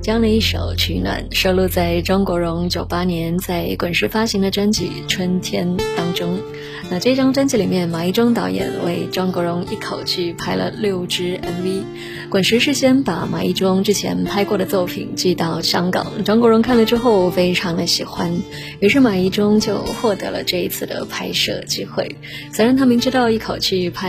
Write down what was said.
这样的一首《取暖》收录在张国荣98年在滚石发行的专辑《春天》当中。那这张专辑里面，马一中导演为张国荣一口气拍了6支 MV。滚石事先把马一中之前拍过的作品寄到香港，张国荣看了之后非常的喜欢，于是马一中就获得了这一次的拍摄机会。虽然他明知道一口气拍